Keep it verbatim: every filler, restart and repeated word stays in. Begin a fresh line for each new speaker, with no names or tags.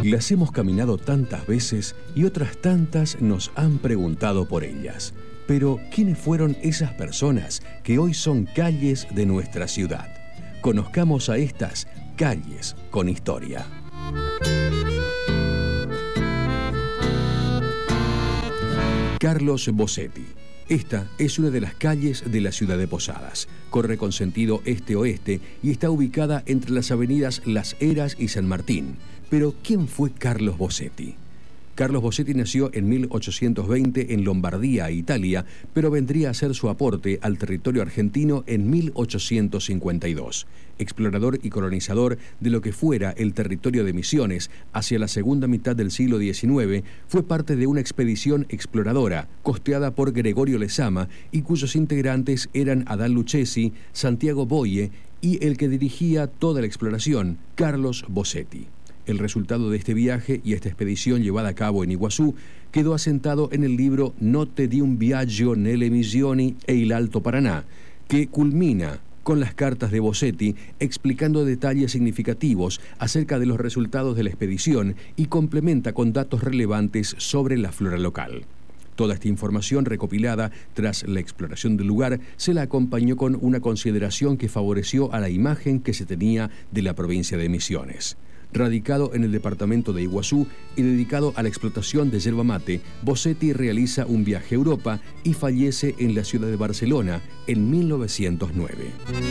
Las hemos caminado tantas veces y otras tantas nos han preguntado por ellas. Pero, ¿quiénes fueron esas personas que hoy son calles de nuestra ciudad? Conozcamos a estas calles con historia. Carlos Bosetti. Esta es una de las calles de la ciudad de Posadas. Corre con sentido este-oeste y está ubicada entre las avenidas Las Heras y San Martín. Pero, ¿quién fue Carlos Bosetti? Carlos Bosetti nació en mil ochocientos veinte en Lombardía, Italia, pero vendría a hacer su aporte al territorio argentino en mil ochocientos cincuenta y dos. Explorador y colonizador de lo que fuera el territorio de Misiones hacia la segunda mitad del siglo diecinueve, fue parte de una expedición exploradora costeada por Gregorio Lezama y cuyos integrantes eran Adán Lucchesi, Santiago Boye y el que dirigía toda la exploración, Carlos Bosetti. El resultado de este viaje y esta expedición llevada a cabo en Iguazú quedó asentado en el libro Note di un viaggio nelle missioni e il Alto Paraná, que culmina con las cartas de Bosetti explicando detalles significativos acerca de los resultados de la expedición y complementa con datos relevantes sobre la flora local. Toda esta información recopilada tras la exploración del lugar se la acompañó con una consideración que favoreció a la imagen que se tenía de la provincia de Misiones. Radicado en el departamento de Iguazú y dedicado a la explotación de yerba mate, Bosetti realiza un viaje a Europa y fallece en la ciudad de Barcelona en mil novecientos nueve.